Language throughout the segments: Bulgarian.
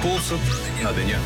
Пулсът на деня.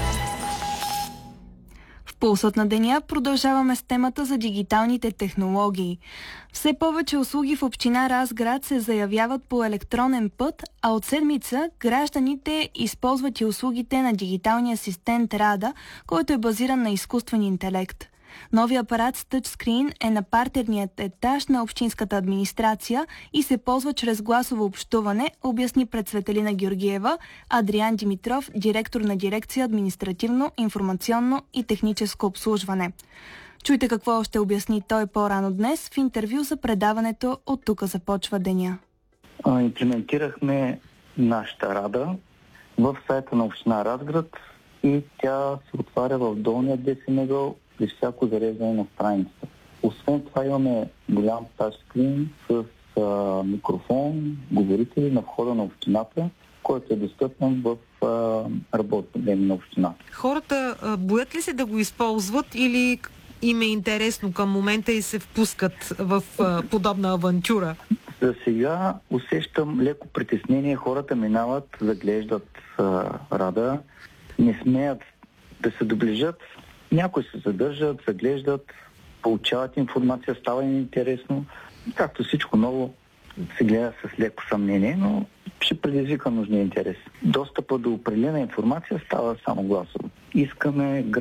В Пулсът на деня продължаваме с темата за дигиталните технологии. Все повече услуги в община Разград се заявяват по електронен път, а от седмица гражданите използват и услугите на дигиталния асистент Рада, който е базиран на изкуствен интелект. Новият апарат с тъчскрин е на партерният етаж на общинската администрация и се ползва чрез гласово общуване, обясни пред Светелина Георгиева Адриан Димитров, директор на дирекция административно, информационно и техническо обслужване. Чуйте какво ще обясни той по-рано днес в интервю за предаването "От тук започва деня". Имплементирахме нашата Рада в сайта на община Разград и тя се отваря в долния десен ъгъл при всяко зареждане на страницата. Освен това имаме голям тачскрин с микрофон, говорители на входа на общината, който е достъпен в работното време на общината. Хората боят ли се да го използват или им е интересно към момента и се впускат в подобна авантюра? За сега усещам леко притеснение. Хората минават, заглеждат Рада, не смеят да се доближат. Някои се задържат, заглеждат, получават информация, става им интересно. Както всичко ново се гледа с леко съмнение, но ще предизвика нужния интерес. Достъпа до определена информация става само гласово. Искаме